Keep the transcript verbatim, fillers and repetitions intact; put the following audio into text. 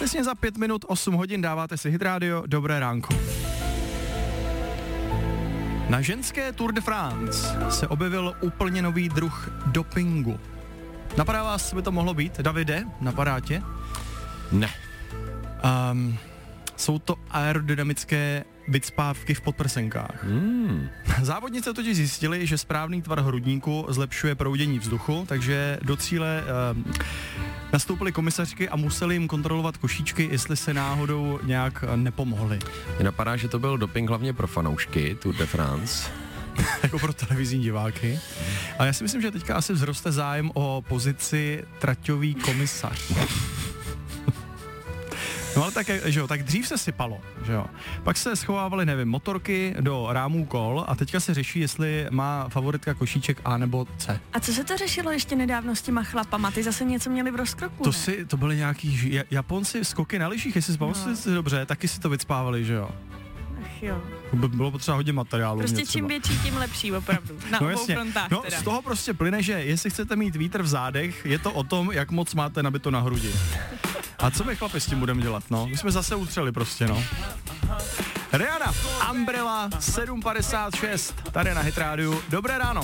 Přesně za pět minut, osm hodin dáváte si Hit Radio, dobré ránko. Na ženské Tour de France se objevil úplně nový druh dopingu. Napadá vás, co by to mohlo být? Davide, napadá tě? Ne. Um, jsou to aerodynamické vycpávky v podprsenkách. Hmm. Závodnice totiž zjistili, že správný tvar hrudníku zlepšuje proudění vzduchu, takže do cíle um, nastoupily komisařky a museli jim kontrolovat košíčky, jestli se náhodou nějak nepomohli. Mně napadá, že to byl doping hlavně pro fanoušky Tour de France. Jako pro televizní diváky. A já si myslím, že teďka asi vzroste zájem o pozici traťový komisař. No ale tak, že jo, tak dřív se sypalo, že jo. Pak se schovávaly, nevím, motorky do rámů kol a teďka se řeší, jestli má favoritka košíček A nebo C. A co se to řešilo ještě nedávno s těma chlapama? Ty zase něco měli v rozkroku, To ne? si, to byly nějaký ja, Japonci skoky na lyžích, jestli si pamatujete si dobře, taky si to vycpávali, že jo. Ach jo. By bylo potřeba hodně materiálu. Prostě čím větší, tím lepší, opravdu. Na no obou jasně. frontách No teda. z toho prostě plyne, že jestli chcete mít vítr v zádech, je to o tom, jak moc máte nabito na hrudi. A co my chlapi s tím budeme dělat, no? My jsme zase utřeli prostě, no. Rihanna, Umbrella, sedm padesát šest, tady na Hit Radio. Dobré ráno.